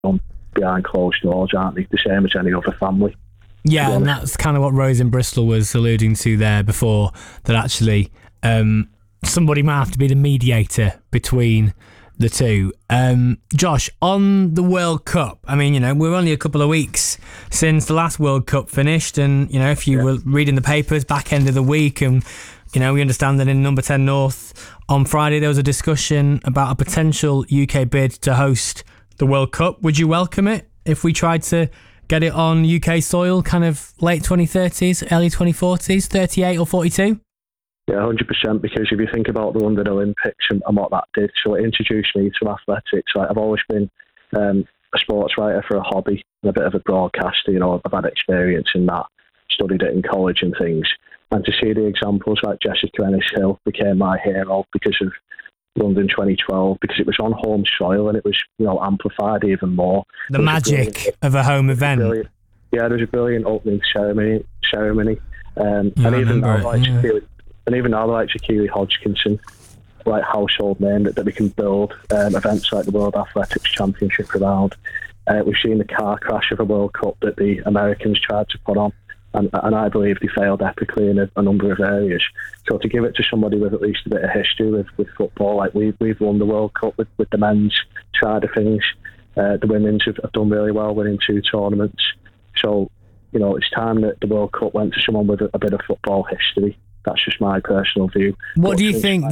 done behind closed doors, aren't they? The same as any other family. Yeah, and that's kind of what Rose in Bristol was alluding to there before, that actually somebody might have to be the mediator between the two. Josh, on the World Cup, I mean, we're only a couple of weeks since the last World Cup finished, and, if you were reading the papers back end of the week, and, we understand that in Number 10 North on Friday there was a discussion about a potential UK bid to host the World Cup. Would you welcome it if we tried to get it on UK soil, kind of late 2030s, early 2040s, 38 or 42? Yeah, 100%, because if you think about the London Olympics and what that did, so it introduced me to athletics. I've always been a sports writer for a hobby and a bit of a broadcaster. I've had experience in that, studied it in college and things. And to see the examples like Jessica Ennis-Hill became my hero because of London 2012, because it was on home soil and it was, amplified even more. The magic of a home event. Yeah, there was a brilliant opening ceremony. And even now, the likes of Keely Hodgkinson, like household name that we can build events like the World Athletics Championship around. We've seen the car crash of a World Cup that the Americans tried to put on, and I believe they failed epically in a number of areas. So to give it to somebody with at least a bit of history with football, like we've won the World Cup with the men's side of things. The women's have done really well, winning 2 tournaments. So, it's time that the World Cup went to someone with a bit of football history. That's just my personal view. What do you think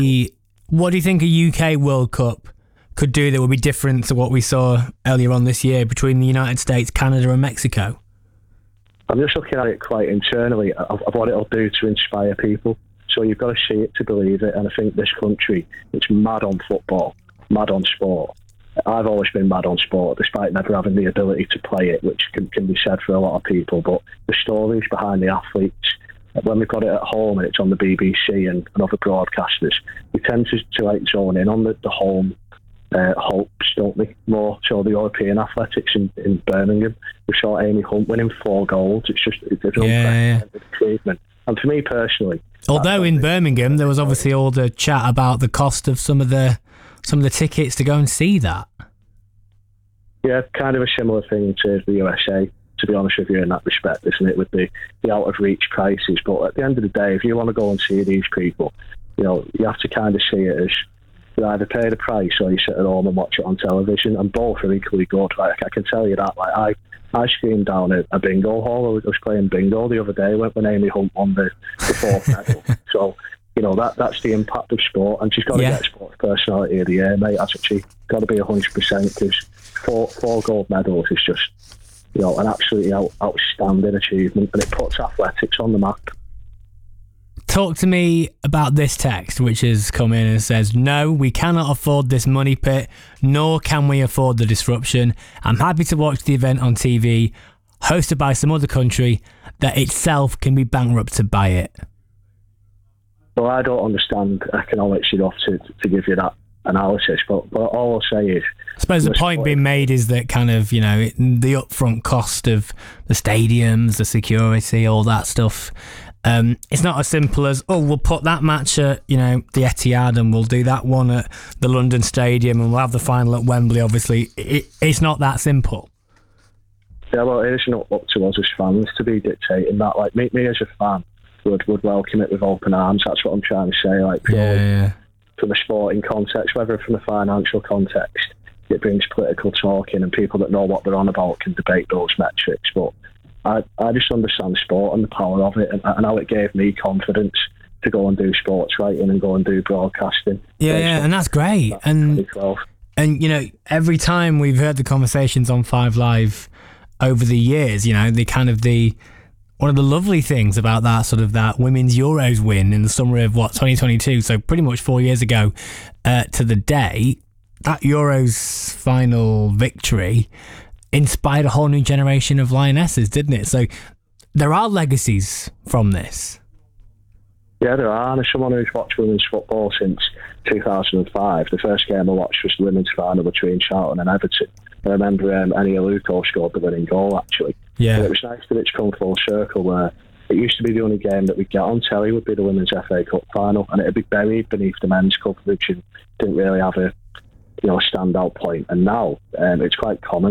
a UK World Cup could do that would be different to what we saw earlier on this year between the United States, Canada and Mexico? I'm just looking at it quite internally of what it'll do to inspire people. So you've got to see it to believe it. And I think this country, it's mad on football, mad on sport. I've always been mad on sport, despite never having the ability to play it, which can be said for a lot of people. But the stories behind the athletes, when we've got it at home and it's on the BBC and other broadcasters, we tend to like zone in on the home hopes, don't we? More so the European athletics in Birmingham. We saw Amy Hunt winning 4 goals. It's an unprecedented achievement. And for me personally, although in Birmingham there was obviously all the chat about the cost of some of the tickets to go and see that. Yeah, kind of a similar thing to the USA, to be honest with you, in that respect, isn't it, with the out of reach prices. But at the end of the day, if you want to go and see these people, you have to kind of see it as you either pay the price or you sit at home and watch it on television, and both are equally good. Like, I can tell you that. Like, I screamed down at a bingo hall. I was playing bingo the other day when Amy Hunt won the 4th medal. So, that's the impact of sport, and she's got to get Sports Personality of the Year, mate. Hasn't she? Got to be 100%, because 4 gold medals is just, an absolutely outstanding achievement, and it puts athletics on the map. Talk to me about this text, which has come in and says, "No, we cannot afford this money pit, nor can we afford the disruption. I'm happy to watch the event on TV, hosted by some other country that itself can be bankrupt to buy it." Well, I don't understand economics enough to give you that analysis, but all I'll say is, I suppose the point being made is that kind of, the upfront cost of the stadiums, the security, all that stuff. It's not as simple as, we'll put that match at, the Etihad, and we'll do that one at the London Stadium, and we'll have the final at Wembley. Obviously, it's not that simple. Yeah, well, it is not up to us as fans to be dictating that. Like, me as a fan would welcome it with open arms. That's what I'm trying to say. Like, purely from a sporting context, whether from a financial context, it brings political talking, and people that know what they're on about can debate those metrics. But I just understand sport and the power of it, and how it gave me confidence to go and do sports writing and go and do broadcasting. Yeah, and that's great. And every time we've heard the conversations on 5 Live over the years, one of the lovely things about that sort of that Women's Euros win in the summer of 2022, so pretty much 4 years ago to the day, that Euros final victory inspired a whole new generation of Lionesses, didn't it? So there are legacies from this. Yeah, there are. And as someone who's watched women's football since 2005, the first game I watched was the women's final between Charlton and Everton. I remember Eni Aluko scored the winning goal, actually. Yeah. And it was nice that it's come full circle, where it used to be the only game that we'd get on telly would be the Women's FA Cup final, and it'd be buried beneath the men's coverage and didn't really have a a standout point. And now it's quite common